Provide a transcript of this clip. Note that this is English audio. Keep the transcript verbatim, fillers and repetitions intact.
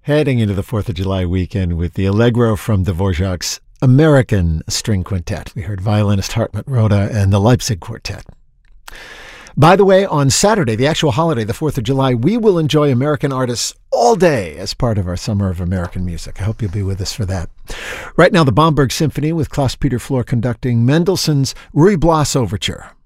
Heading into the fourth of July weekend with the Allegro from Dvorak's American String Quintet. We heard violinist Hartmut Roda and the Leipzig Quartet. By the way, on Saturday, the actual holiday, the fourth of July, we will enjoy American artists all day as part of our Summer of American Music. I hope you'll be with us for that. Right now, the Bomberg Symphony with Klaus-Peter Flor conducting Mendelssohn's Ruy Blas Overture.